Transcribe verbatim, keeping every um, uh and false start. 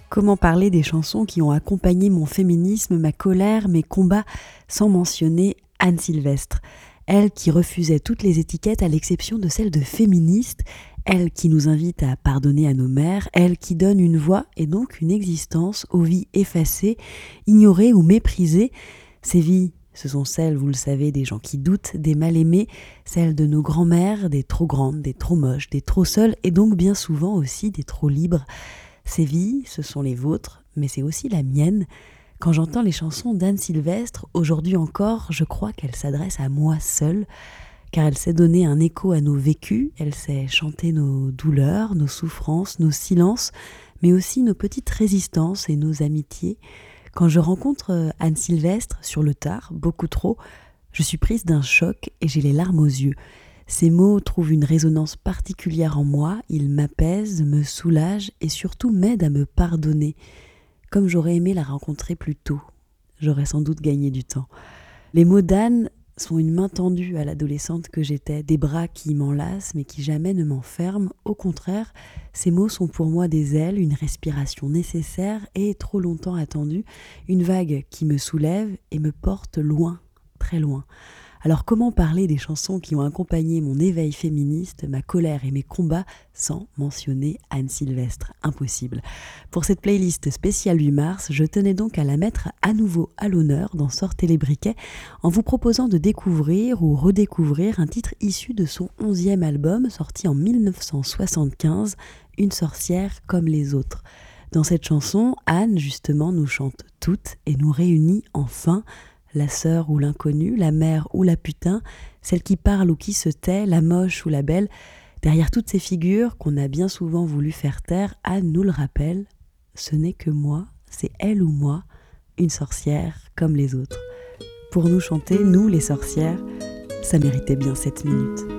Comment parler des chansons qui ont accompagné mon féminisme, ma colère, mes combats, sans mentionner Anne Sylvestre. Elle qui refusait toutes les étiquettes à l'exception de celle de féministe, elle qui nous invite à pardonner à nos mères, elle qui donne une voix et donc une existence aux vies effacées, ignorées ou méprisées. Ces vies, ce sont celles, vous le savez, des gens qui doutent, des mal-aimés, celles de nos grands-mères, des trop grandes, des trop moches, des trop seules et donc bien souvent aussi des trop libres. Ces vies, ce sont les vôtres, mais c'est aussi la mienne. Quand j'entends les chansons d'Anne Sylvestre, aujourd'hui encore, je crois qu'elle s'adresse à moi seule, car elle sait donner un écho à nos vécus, elle sait chanter nos douleurs, nos souffrances, nos silences, mais aussi nos petites résistances et nos amitiés. Quand je rencontre Anne Sylvestre sur le tard, beaucoup trop, je suis prise d'un choc et j'ai les larmes aux yeux. Ces mots trouvent une résonance particulière en moi, ils m'apaisent, me soulagent et surtout m'aident à me pardonner. Comme j'aurais aimé la rencontrer plus tôt, j'aurais sans doute gagné du temps. Les mots d'Anne sont une main tendue à l'adolescente que j'étais, des bras qui m'enlacent mais qui jamais ne m'enferment. Au contraire, ces mots sont pour moi des ailes, une respiration nécessaire et trop longtemps attendue, une vague qui me soulève et me porte loin, très loin. Alors comment parler des chansons qui ont accompagné mon éveil féministe, ma colère et mes combats sans mentionner Anne Sylvestre? Impossible. Pour cette playlist spéciale huit mars, je tenais donc à la mettre à nouveau à l'honneur dans Sortez les briquets en vous proposant de découvrir ou redécouvrir un titre issu de son onzième album sorti en dix-neuf cent soixante-quinze, Une sorcière comme les autres. Dans cette chanson, Anne justement nous chante toutes et nous réunit enfin. La sœur ou l'inconnue, la mère ou la putain, celle qui parle ou qui se tait, la moche ou la belle. Derrière toutes ces figures qu'on a bien souvent voulu faire taire, Anne nous le rappelle, ce n'est que moi, c'est elle ou moi, une sorcière comme les autres. Pour nous chanter, nous les sorcières, ça méritait bien sept minutes.